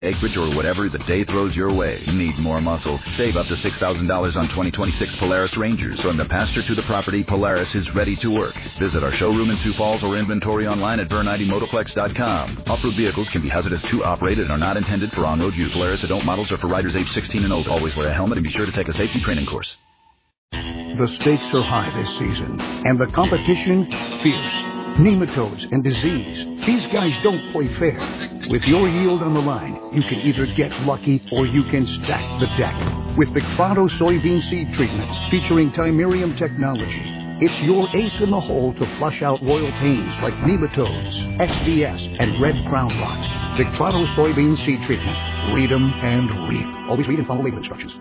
acreage, or whatever the day throws your way. Need more muscle? Save up to $6,000 on 2026 Polaris Rangers. From the pasture to the property, Polaris is ready to work. Visit our showroom in Sioux Falls or inventory online at Vernite-Motoplex.com. Off-road vehicles can be hazardous to operate and are not intended for on-road use. Polaris adult models are for riders age 16 and older. Always wear a helmet and be sure to take a safety training course. The stakes are high this season, and the competition fierce. Nematodes and disease. These guys don't play fair. With your yield on the line, you can either get lucky or you can stack the deck. With Victrano soybean seed treatment featuring Timerium technology, it's your ace in the hole to flush out royal pains like nematodes, SDS, and red crown rot. Victrano soybean seed treatment. Read 'em and reap. Always read and follow label instructions.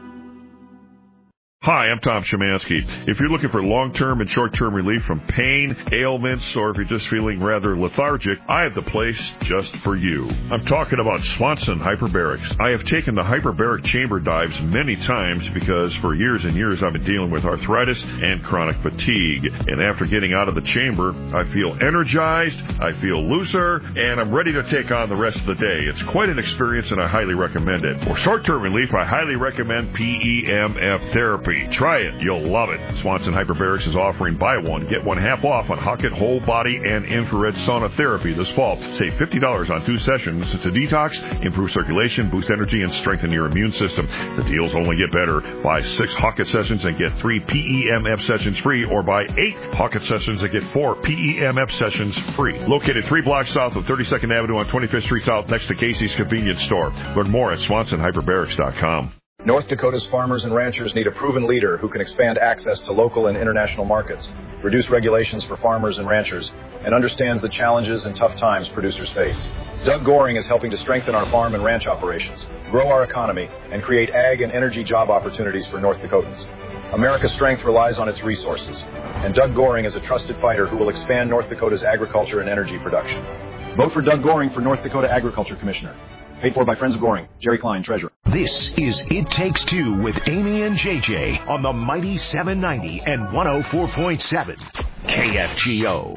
Hi, I'm Tom Szymanski. If you're looking for long-term and short-term relief from pain, ailments, or if you're just feeling rather lethargic, I have the place just for you. I'm talking about Swanson Hyperbarics. I have taken the hyperbaric chamber dives many times because for years and years I've been dealing with arthritis and chronic fatigue. And after getting out of the chamber, I feel energized, I feel looser, and I'm ready to take on the rest of the day. It's quite an experience and I highly recommend it. For short-term relief, I highly recommend PEMF therapy. Try it. You'll love it. Swanson Hyperbarics is offering buy one, get one half off on Hockett whole body and infrared sauna therapy this fall. Save $50 on 2 sessions to detox, improve circulation, boost energy, and strengthen your immune system. The deals only get better. Buy 6 Hockett sessions and get 3 PEMF sessions free, or buy 8 Hockett sessions and get 4 PEMF sessions free. Located 3 blocks south of 32nd Avenue on 25th Street South next to Casey's Convenience Store. Learn more at SwansonHyperbarics.com. North Dakota's farmers and ranchers need a proven leader who can expand access to local and international markets, reduce regulations for farmers and ranchers, and understands the challenges and tough times producers face. Doug Goring is helping to strengthen our farm and ranch operations, grow our economy, and create ag and energy job opportunities for North Dakotans. America's strength relies on its resources, and Doug Goring is a trusted fighter who will expand North Dakota's agriculture and energy production. Vote for Doug Goring for North Dakota Agriculture Commissioner. Paid for by Friends of Goring. Jerry Klein, Treasurer. This is It Takes Two with Amy and JJ on the mighty 790 and 104.7 KFGO.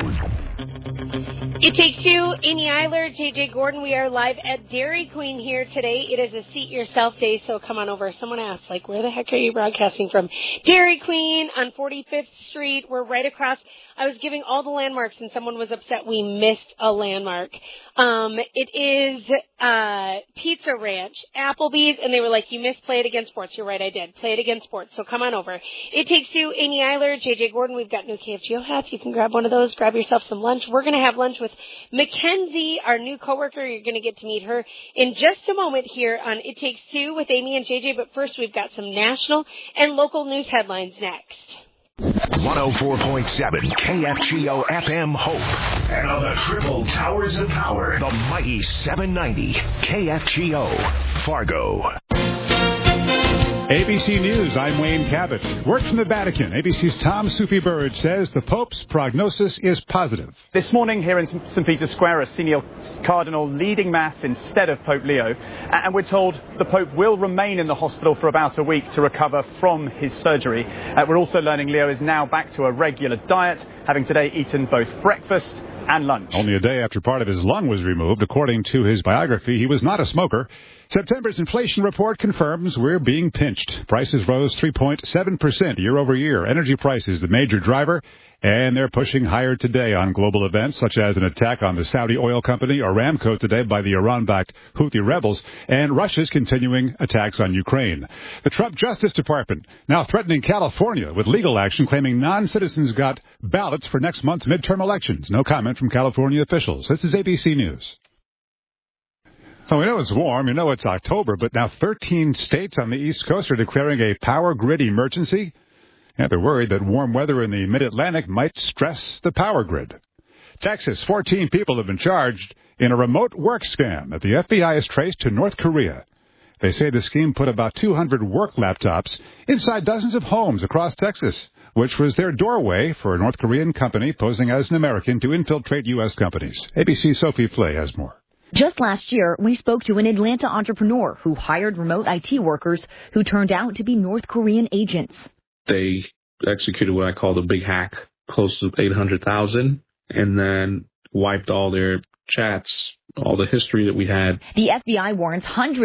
It Takes Two, Amy Eiler, JJ Gordon. We are live at Dairy Queen here today. It is a Seat Yourself Day, so come on over. Someone asked, where the heck are you broadcasting from? Dairy Queen on 45th Street. We're right across. I was giving all the landmarks, and someone was upset we missed a landmark. It is Pizza Ranch, Applebee's, and they were like, you missed Play It Again Sports. You're right, I did. Play It Again Sports, so come on over. It Takes Two, Amy Eiler, JJ Gordon. We've got new KFGO hats. You can grab one of those. Grab yourself some lunch. We're going to have lunch with Mackenzie, our new coworker. You're going to get to meet her in just a moment here on It Takes Two with Amy and JJ. But first, we've got some national and local news headlines next. 104.7 KFGO FM Hope. And on the triple towers of power, the mighty 790 KFGO Fargo. ABC News, I'm Wayne Cabot. Word from the Vatican. ABC's Tom Sufi-Burge says the Pope's prognosis is positive. This morning here in St. Peter's Square, a senior cardinal leading Mass instead of Pope Leo. And we're told the Pope will remain in the hospital for about a week to recover from his surgery. We're also learning Leo is now back to a regular diet, having today eaten both breakfast and lunch. Only a day after part of his lung was removed. According to his biography, he was not a smoker. September's inflation report confirms we're being pinched. Prices rose 3.7% year over year. Energy prices, the major driver, and they're pushing higher today on global events such as an attack on the Saudi oil company Aramco today by the Iran-backed Houthi rebels, and Russia's continuing attacks on Ukraine. The Trump Justice Department now threatening California with legal action, claiming non-citizens got ballots for next month's midterm elections. No comment from California officials. This is ABC News. So we know it's warm, you know it's October, but now 13 states on the East Coast are declaring a power grid emergency. And they're worried that warm weather in the mid-Atlantic might stress the power grid. Texas, 14 people have been charged in a remote work scam that the FBI has traced to North Korea. They say the scheme put about 200 work laptops inside dozens of homes across Texas, which was their doorway for a North Korean company posing as an American to infiltrate U.S. companies. ABC's Sophie Flay has more. Just last year, we spoke to an Atlanta entrepreneur who hired remote IT workers who turned out to be North Korean agents. They executed what I call the big hack, close to 800,000, and then wiped all their chats all the history that we had. The FBI warrants hundreds